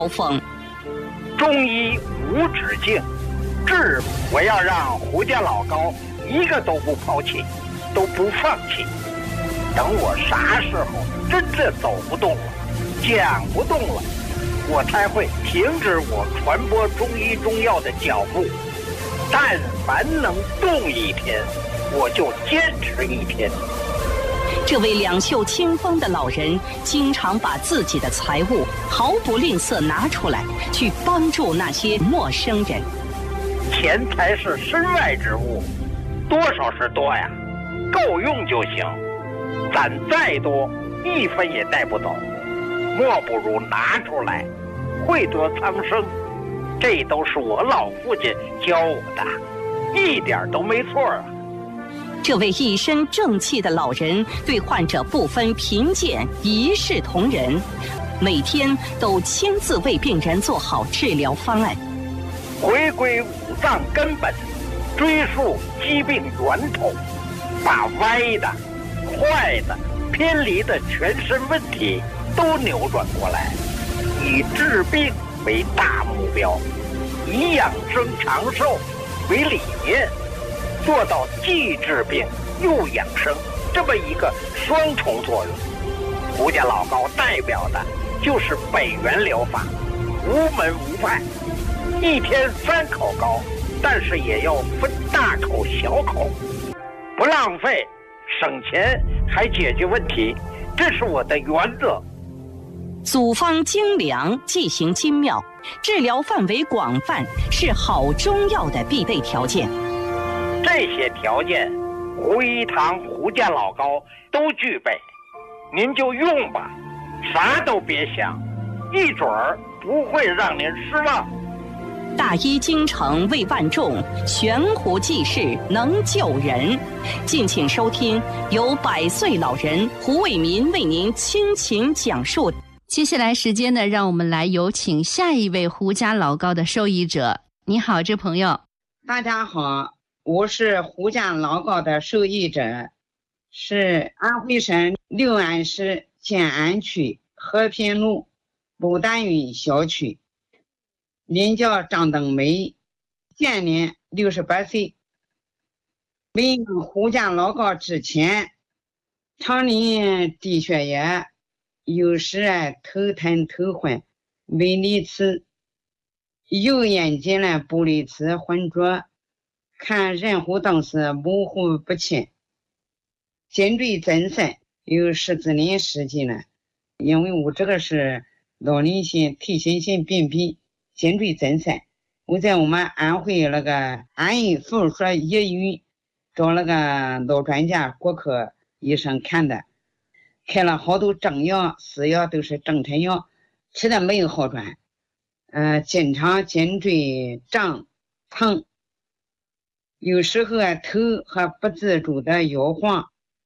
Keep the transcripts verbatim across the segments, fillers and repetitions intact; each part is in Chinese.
风。 中医无止境，治我要让胡家老高一个都不抛弃，都不放弃。等我啥时候真正走不动了，讲不动了，我才会停止我传播中医中药的脚步。但凡能动一天，我就坚持一天。 这位两袖清风的老人，经常把自己的财物毫不吝啬拿出来，去帮助那些陌生人。 钱财是身外之物，多少是多呀，够用就行。攒再多，一分也带不走，莫不如拿出来，惠泽苍生。这都是我老父亲教我的，一点都没错啊。 这位一身正气的老人对患者不分贫贱，一视同仁，每天都亲自为病人做好治疗方案， 回归五脏根本，追溯疾病源头，把歪的、坏的、偏离的全身问题都扭转过来，以治病为大目标，以养生长寿为理念，做到既治病又养生这么一个双重作用。胡家老高代表的就是北元疗法，无门无派，一天三口膏，但是也要分大口小口，不浪费，省钱还解决问题，这是我的原则。 组方精良，剂型精妙，治疗范围广泛，是好中药的必备条件。 这些条件，胡一堂、胡家老高都具备，您就用吧，啥都别想，一准儿不会让您失望。 大医精诚为万众，悬壶济世能救人。敬请收听由百岁老人胡伟民为您倾情讲述。 接下来时间呢，让我们来有请下一位胡家老高的受益者。你好，这朋友。 大家好，我是胡家老高的受益者，是安徽省六安市建安区和平路牡丹云小区，名叫张登梅，现年六十八岁。为胡家老高之前，常年低血压，有时啊头疼头昏，微粒次，右眼睛呢玻璃次浑浊，看人虎灯时模糊不清，颈椎增生，有十字鳞事迹了。因为我这个是老年性退行性病变，颈椎增生，我在我们安徽那个安医附属医院找那个老专家国科医生看的，开了好多正药私药，都是正常药，吃的没有好转，呃，经常颈椎胀疼，有时候啊头还不自主的摇晃，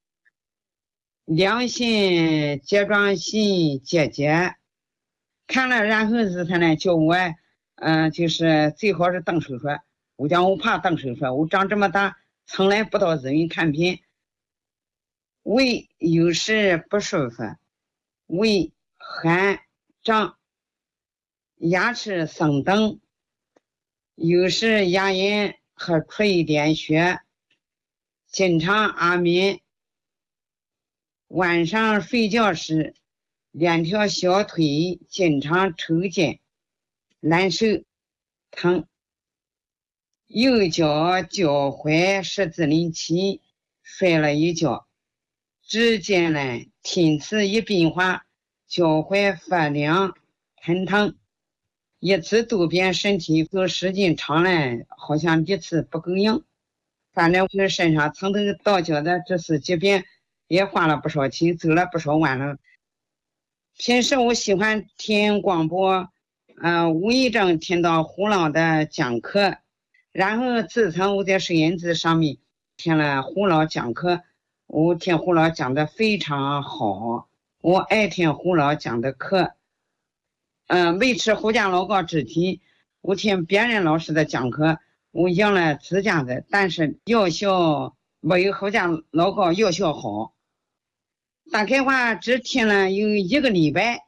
良性睫状腺结节，看了然后是他呢叫我呃就是最好是动手术，我讲我怕动手术，我长这么大从来不到医院看病。胃有时不舒服，胃寒胀，牙齿生灯，有时牙龈还出一点血，经常阿眠，晚上睡觉时两条小腿经常抽筋难受疼，右脚脚踝十字鳞起，摔了一跤，指尖呢听次一变化，脚踝发凉疼疼，一次渡边身体做时间长了，好像一次不够用，反正我身上从头到脚的这次疾病也花了不少钱，走了不少弯路。平时我喜欢听广播，呃，无意中听到胡老的讲课，然后自从我在收音机上面听了胡老讲课，我听胡老讲的非常好，我爱听胡老讲的课。嗯、呃，维持胡家老高之体，我听别人老师的讲课，我养了自家的，但是药效没有胡家老高药效好。大概话只听了有一个礼拜，